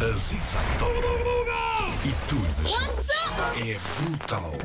A Zig Zag toca. E tu imaginas. É brutal.